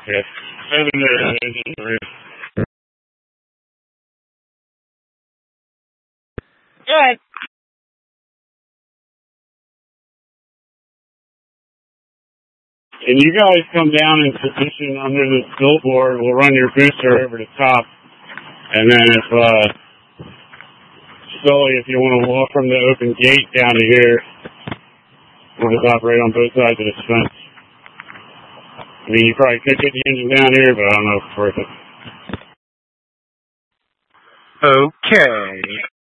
Yes. Good. And you guys come down in position under this billboard. We'll run your booster over the top. And then if you want to walk from the open gate down to here, we'll just operate on both sides of this fence. I mean, you probably could get the engine down here, but I don't know if it's worth it. Okay.